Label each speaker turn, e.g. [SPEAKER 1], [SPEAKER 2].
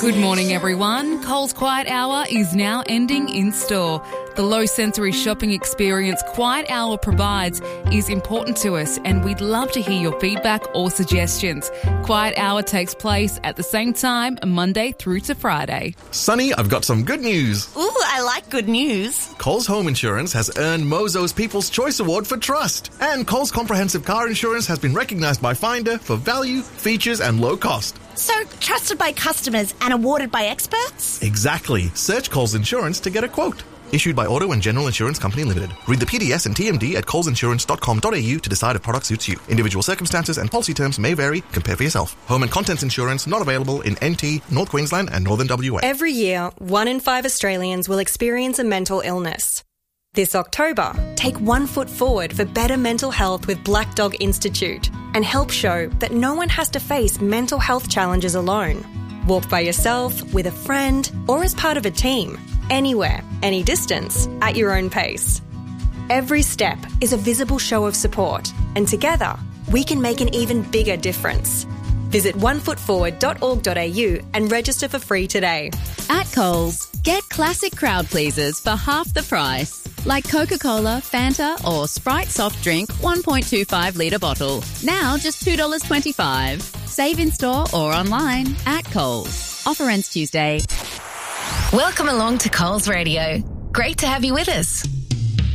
[SPEAKER 1] Good morning, everyone. Coles Quiet Hour is now ending in store. The low-sensory shopping experience Quiet Hour provides is important to us, and we'd love to hear your feedback or suggestions. Quiet Hour takes place at the same time, Monday through to Friday.
[SPEAKER 2] Sonny, I've got some good news.
[SPEAKER 3] Ooh, I like good news.
[SPEAKER 2] Coles Home Insurance has earned Mozo's People's Choice Award for trust. And Coles Comprehensive Car Insurance has been recognised by Finder for value, features and low cost.
[SPEAKER 3] So, trusted by customers and awarded by experts?
[SPEAKER 2] Exactly. Search Coles Insurance to get a quote. Issued by Auto and General Insurance Company Limited. Read the PDS and TMD at colesinsurance.com.au to decide if product suits you. Individual circumstances and policy terms may vary. Compare for yourself. Home and contents insurance not available in NT, North Queensland and Northern WA.
[SPEAKER 4] Every year, 1 in 5 Australians will experience a mental illness. This October, take 1 foot forward for better mental health with Black Dog Institute and help show that no one has to face mental health challenges alone. Walk by yourself, with a friend, or as part of a team. Anywhere, any distance, at your own pace. Every step is a visible show of support, and together, we can make an even bigger difference. Visit onefootforward.org.au and register for free today.
[SPEAKER 5] At Coles, get classic crowd pleasers for half the price. Like Coca-Cola, Fanta or Sprite soft drink 1.25 litre bottle. Now just $2.25. Save in store or online at Coles. Offer ends Tuesday.
[SPEAKER 6] Welcome along to Coles Radio. Great to have you with us.